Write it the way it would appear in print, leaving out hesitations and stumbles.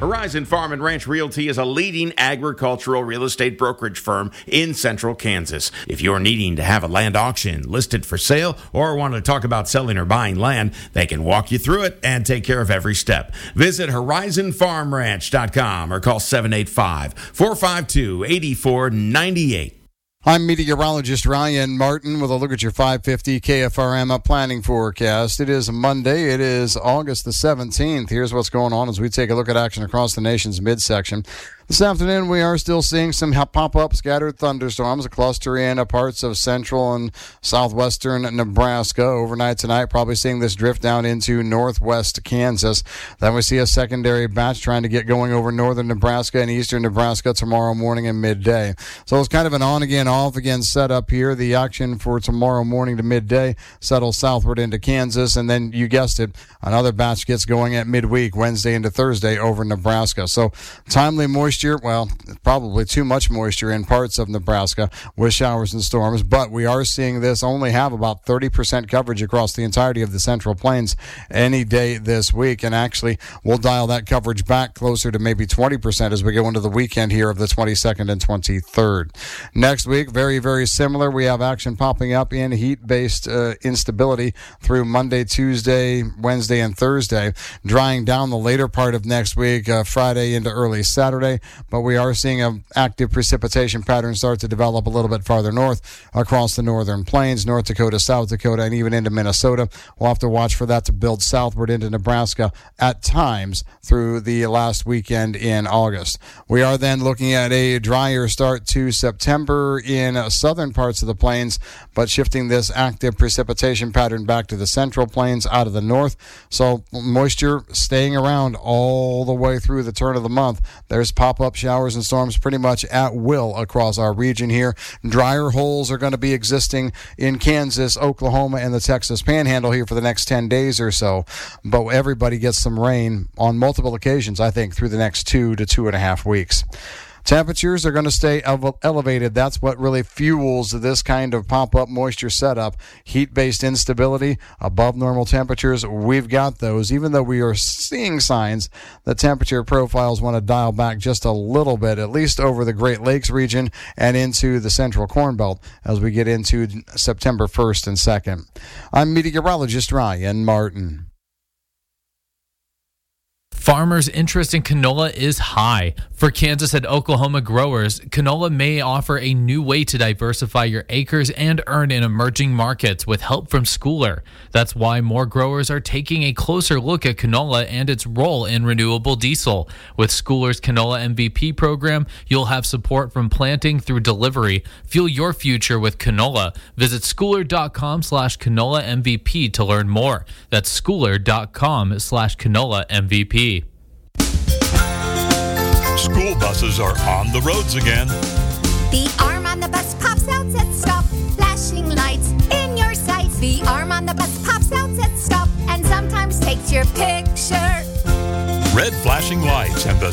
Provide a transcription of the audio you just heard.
Horizon Farm and Ranch Realty is a leading agricultural real estate brokerage firm in central Kansas. If you're needing to have a land auction listed for sale or want to talk about selling or buying land, they can walk you through it and take care of every step. Visit horizonfarmranch.com or call 785-452-8498. I'm meteorologist Ryan Martin with a look at your 550 KFRM planning forecast. It is Monday. It is August the 17th. Here's what's going on as we take a look at action across the nation's midsection. This afternoon, we are still seeing some pop-up scattered thunderstorms, a cluster in parts of central and southwestern Nebraska. Overnight tonight, probably seeing this drift down into northwest Kansas. Then we see a secondary batch trying to get going over northern Nebraska and eastern Nebraska tomorrow morning and midday. So it's kind of an on-again, off-again setup here. The action for tomorrow morning to midday settles southward into Kansas, and then, you guessed it, another batch gets going at midweek, Wednesday into Thursday over Nebraska. So timely moisture. Well, probably too much moisture in parts of Nebraska with showers and storms, but we are seeing this only have about 30% coverage across the entirety of the Central Plains any day this week, and actually we'll dial that coverage back closer to maybe 20% as we go into the weekend here of the 22nd and 23rd. Next week, very, very similar. We have action popping up in heat-based instability through Monday, Tuesday, Wednesday, and Thursday, drying down the later part of next week, Friday into early Saturday. But we are seeing an active precipitation pattern start to develop a little bit farther north across the northern plains, North Dakota, South Dakota, and even into Minnesota. We'll have to watch for that to build southward into Nebraska at times through the last weekend in August. We are then looking at a drier start to September in southern parts of the plains, but shifting this active precipitation pattern back to the central plains out of the north. So moisture staying around all the way through the turn of the month. There's pop-up showers and storms pretty much at will across our region here. Drier holes are going to be existing in Kansas, Oklahoma, and the Texas Panhandle here for the next 10 days or so. But everybody gets some rain on multiple occasions, I think, through the next 2 to 2.5 weeks. Temperatures are going to stay elevated. That's what really fuels this kind of pop-up moisture setup. Heat-based instability, above normal temperatures, we've got those. Even though we are seeing signs that temperature profiles want to dial back just a little bit, at least over the Great Lakes region and into the central Corn Belt as we get into September 1st and 2nd. I'm meteorologist Ryan Martin. Farmers' interest in canola is high. For Kansas and Oklahoma growers, canola may offer a new way to diversify your acres and earn in emerging markets with help from Schooler. That's why more growers are taking a closer look at canola and its role in renewable diesel. With Schooler's Canola MVP program, you'll have support from planting through delivery. Fuel your future with canola. Visit schooler.com/canola MVP to learn more. That's schooler.com/canola MVP. School buses are on the roads again. The arm on the bus pops out, says stop. Flashing lights in your sights. The arm on the bus pops out, says stop. And sometimes takes your picture. Red flashing lights and the